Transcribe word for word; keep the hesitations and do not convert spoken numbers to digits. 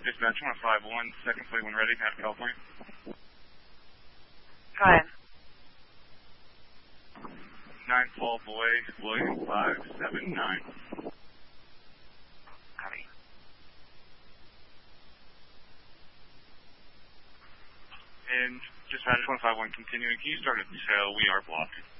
Dispatch one five one, second flight when ready, out of California. Go ahead. nine Fall Boy, William five seven nine. Copy. And Dispatch one five one continuing, can you start at tail? We are blocking.